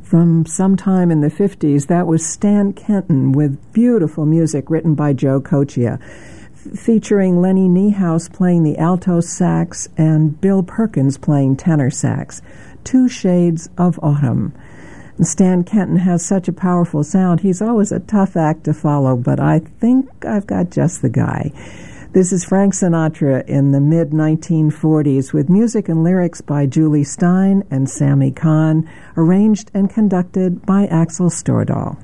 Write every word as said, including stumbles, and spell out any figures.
From sometime in the fifties, that was Stan Kenton with beautiful music written by Joe Coccia, f- featuring Lenny Niehaus playing the alto sax and Bill Perkins playing tenor sax. Two Shades of Autumn. And Stan Kenton has such a powerful sound. He's always a tough act to follow, but I think I've got just the guy. This is Frank Sinatra in the mid nineteen forties with music and lyrics by Julie Stein and Sammy Kahn, arranged and conducted by Axel Stordahl.